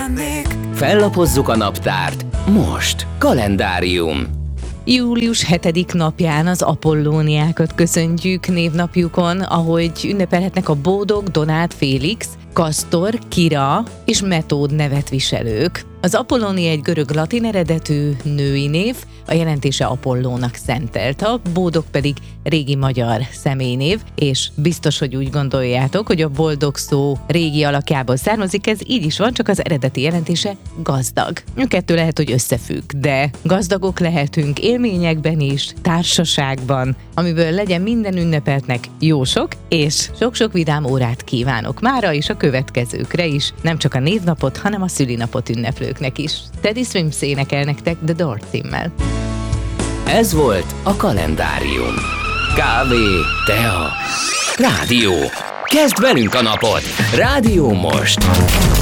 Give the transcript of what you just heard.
ajándék. Fellapozzuk a naptárt. Most kalendárium. Július 7. napján az apollóniákat köszöntjük névnapjukon, ahogy ünnepelhetnek a Bódog, Donát, Félix, Kasztor, Kira és Metód nevet viselők. Az Apollónia egy görög-latin eredetű női név, a jelentése Apollónak szentelt, a Bódog pedig régi magyar személynév, és biztos, hogy úgy gondoljátok, hogy a boldog szó régi alakjából származik, ez így is van, csak az eredeti jelentése gazdag. A kettő lehet, hogy összefügg, de gazdagok lehetünk élményekben is, társaságban, amiből legyen minden ünnepeltnek jó sok, és sok-sok vidám órát kívánok mára és a következőkre is, nem csak a névnapot, hanem a szülinapot ünneplőknek is. Teddy Swims énekel nektek The Door címmel. Ez volt a kalendárium. Kávé, tea, rádió. Kezd velünk a napot! Rádió most!